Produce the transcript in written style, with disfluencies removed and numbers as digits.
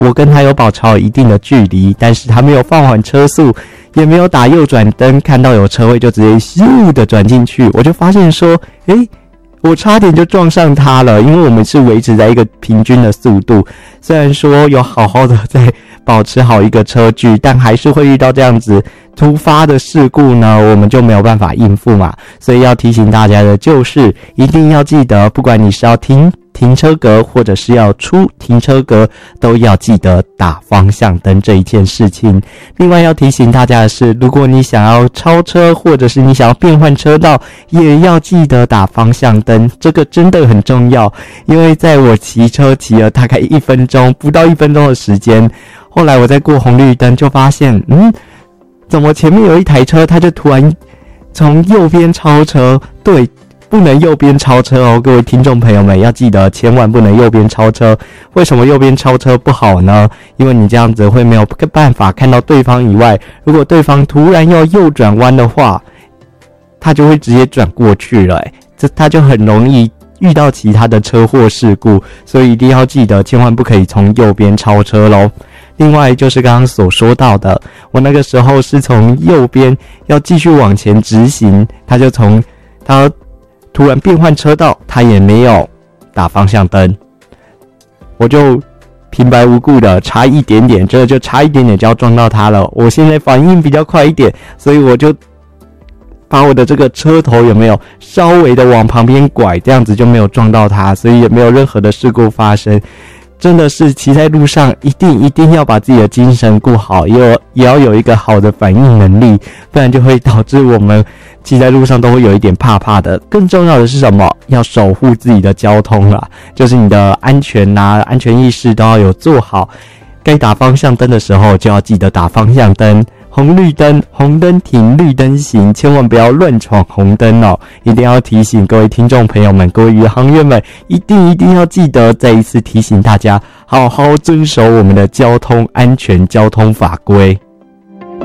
我跟他有保持好一定的距离，但是他没有放缓车速，也没有打右转灯，看到有车位就直接咻的转进去。我就发现说，我差点就撞上他了，因为我们是维持在一个平均的速度，虽然说有好好的在保持好一个车距，但还是会遇到这样子突发的事故呢，我们就没有办法应付嘛。所以要提醒大家的就是，一定要记得，不管你是要停车格或者是要出停车格，都要记得打方向灯这一件事情。另外要提醒大家的是，如果你想要超车或者是你想要变换车道，也要记得打方向灯，这个真的很重要。因为在我骑车骑了大概不到1分钟的时间，后来我在过红绿灯就发现，怎么前面有一台车，它就突然从右边超车。对，不能右边超车哦，各位听众朋友们要记得，千万不能右边超车。为什么右边超车不好呢？因为你这样子会没有办法看到对方以外，如果对方突然要右转弯的话，他就会直接转过去了，他就很容易遇到其他的车祸事故，所以一定要记得，千万不可以从右边超车咯。另外就是刚刚所说到的，我那个时候是从右边要继续往前直行，他突然变换车道，他也没有打方向灯，我就平白无故的差一点点，这就差一点点就要撞到他了。我现在反应比较快一点，所以我就把我的这个车头稍微的往旁边拐，这样子就没有撞到他，所以也没有任何的事故发生。真的是骑在路上一定要把自己的精神顾好，也要有一个好的反应能力，不然就会导致我们骑在路上都会有一点怕怕的。更重要的是什么？要守护自己的交通啦，就是你的安全安全意识都要有做好。该打方向灯的时候就要记得打方向灯，红绿灯，红灯停，绿灯行，千万不要乱闯红灯哦！一定要提醒各位听众朋友们，各位宇航员们，一定要记得，再一次提醒大家，好好遵守我们的交通安全、交通法规。